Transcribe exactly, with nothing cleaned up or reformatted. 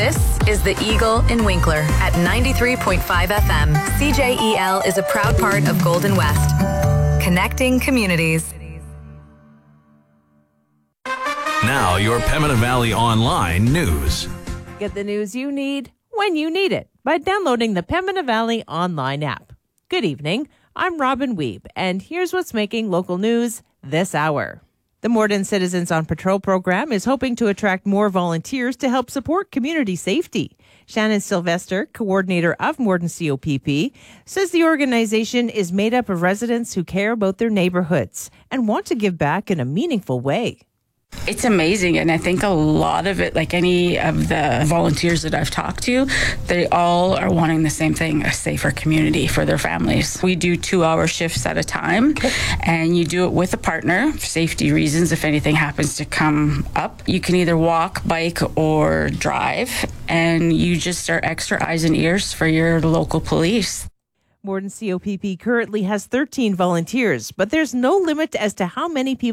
This is The Eagle in Winkler at ninety-three point five F M. C J E L is a proud part of Golden West. Connecting communities. Now your Pembina Valley Online news. Get the news you need when you need it by downloading the Pembina Valley Online app. Good evening. I'm Robin Weeb, and here's what's making local news this hour. The Morden Citizens on Patrol program is hoping to attract more volunteers to help support community safety. Shannon Sylvester, coordinator of Morden C O P P, says the organization is made up of residents who care about their neighborhoods and want to give back in a meaningful way. It's amazing, and I think a lot of it, like any of the volunteers that I've talked to, they all are wanting the same thing, a safer community for their families. We do two-hour shifts at a time, and you do it with a partner for safety reasons. If anything happens to come up, you can either walk, bike, or drive, and you just are extra eyes and ears for your local police. Morden C O P P currently has thirteen volunteers, but there's no limit as to how many people